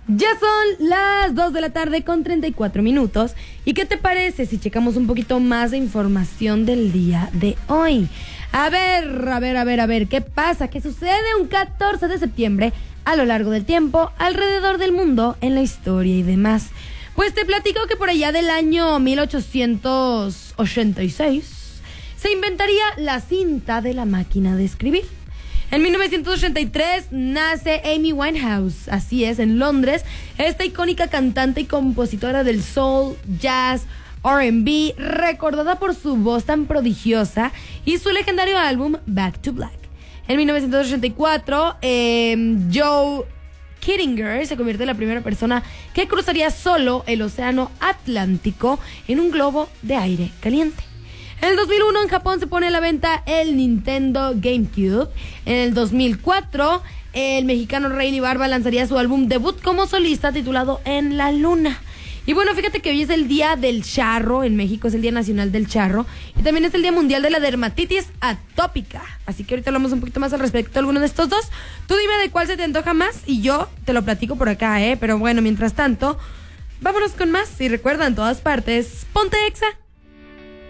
Ya son las 2 de la tarde con 34 minutos. ¿Y qué te parece si checamos un poquito más de información del día de hoy? A ver, ¿qué pasa? ¿Qué sucede un 14 de septiembre a lo largo del tiempo, alrededor del mundo, en la historia y demás? Pues te platico que por allá del año 1886 se inventaría la cinta de la máquina de escribir. En 1983 nace Amy Winehouse, así es, en Londres, esta icónica cantante y compositora del soul, jazz, R&B, recordada por su voz tan prodigiosa y su legendario álbum Back to Black. En 1984, Joe Kittinger se convierte en la primera persona que cruzaría solo el océano Atlántico en un globo de aire caliente. En el 2001 en Japón se pone a la venta el Nintendo GameCube. En el 2004 el mexicano Rayleigh Barba lanzaría su álbum debut como solista titulado En la Luna. Y bueno, fíjate que hoy es el Día del Charro, en México es el Día Nacional del Charro, y también es el Día Mundial de la Dermatitis Atópica. Así que ahorita hablamos un poquito más al respecto de alguno de estos dos. Tú dime de cuál se te antoja más y yo te lo platico por acá, Pero bueno, mientras tanto, vámonos con más. Y recuerda, en todas partes, ponte Exa.